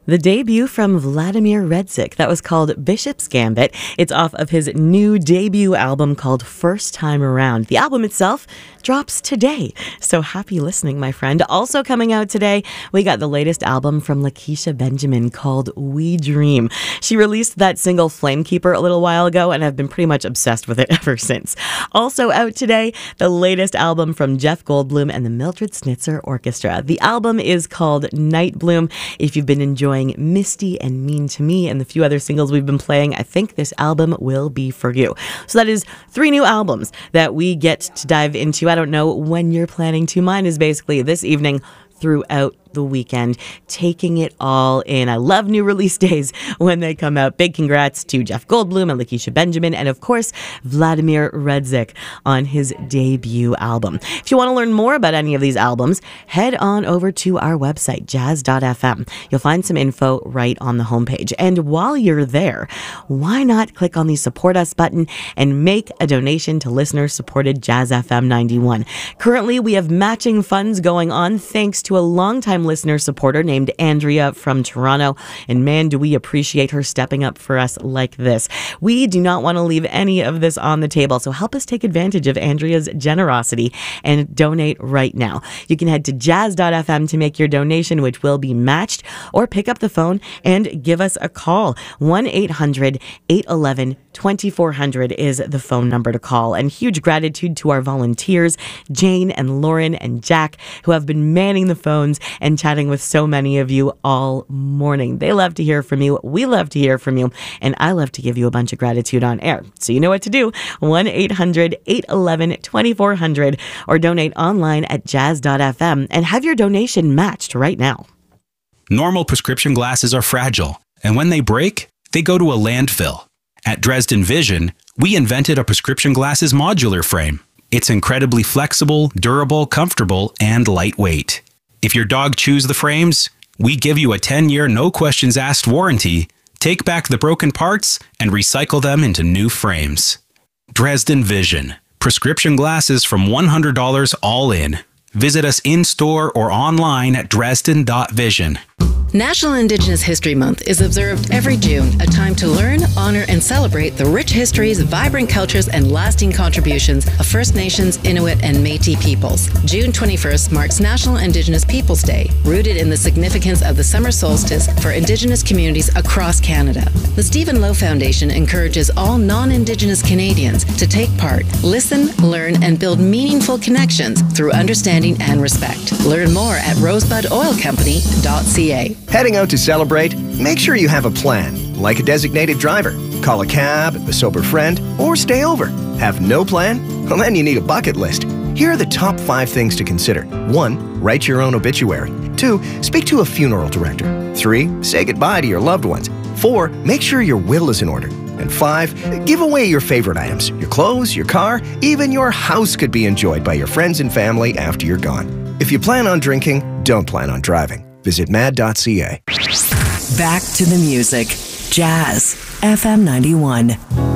The debut from Vladimir Redzik, that was called Bishop's Gambit. It's off of his new debut album called First Time Around. The album itself drops today, so happy listening, my friend. Also coming out today, we got the latest album from Lakeisha Benjamin called We Dream. She released that single Flamekeeper a little while ago, and I've been pretty much obsessed with it ever since. Also out today, the latest album from Jeff Goldblum and the Mildred Snitzer Orchestra. The album is called Night Bloom. If you've been enjoying Misty and Mean to Me and the few other singles we've been playing, I think this album will be for you. So that is 3 new albums that we get to dive into. I don't know when you're planning to. Mine is basically this evening throughout the weekend, taking it all in. I love new release days when they come out. Big congrats to Jeff Goldblum and Lakeisha Benjamin, and of course, Vladimir Redzik on his debut album. If you want to learn more about any of these albums, head on over to our website, jazz.fm. You'll find some info right on the homepage. And while you're there, why not click on the Support Us button and make a donation to listener-supported Jazz FM 91. Currently, we have matching funds going on thanks to a longtime listener supporter named Andrea from Toronto, and man, do we appreciate her stepping up for us like this. We do not want to leave any of this on the table, so help us take advantage of Andrea's generosity and donate right now. You can head to jazz.fm to make your donation, which will be matched, or pick up the phone and give us a call. 1-800-811-2400 is the phone number to call. And huge gratitude to our volunteers, Jane and Lauren and Jack, who have been manning the phones and chatting with so many of you all morning. They love to hear from you. We love to hear from you. And I love to give you a bunch of gratitude on air. So you know what to do. 1-800-811-2400 or donate online at jazz.fm and have your donation matched right now. Normal prescription glasses are fragile, and when they break, they go to a landfill. At Dresden Vision, we invented a prescription glasses modular frame. It's incredibly flexible, durable, comfortable, and lightweight. If your dog chews the frames, we give you a 10-year no-questions-asked warranty, take back the broken parts, and recycle them into new frames. Dresden Vision. Prescription glasses from $100 all in. Visit us in-store or online at dresden.vision. National Indigenous History Month is observed every June, a time to learn, honor, and celebrate the rich histories, vibrant cultures, and lasting contributions of First Nations, Inuit, and Métis peoples. June 21st marks National Indigenous Peoples Day, rooted in the significance of the summer solstice for Indigenous communities across Canada. The Stephen Lowe Foundation encourages all non-Indigenous Canadians to take part, listen, learn, and build meaningful connections through understanding and respect. Learn more at rosebudoilcompany.ca. Heading out to celebrate? Make sure you have a plan, like a designated driver. Call a cab, a sober friend, or stay over. Have no plan? Well, then you need a bucket list. Here are the top 5 things to consider. 1. Write your own obituary. 2. Speak to a funeral director. 3. Say goodbye to your loved ones. 4. Make sure your will is in order. And 5. Give away your favorite items. Your clothes, your car, even your house could be enjoyed by your friends and family after you're gone. If you plan on drinking, don't plan on driving. Visit mad.ca. Back to the music. Jazz FM 91.